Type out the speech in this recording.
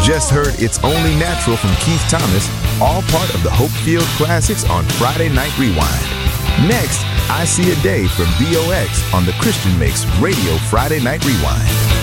just heard It's Only Natural from Keith Thomas, all part of the Hopefield Classics on Friday Night Rewind. Next, I See a Day from BOX on the Christian Mix Radio Friday Night Rewind.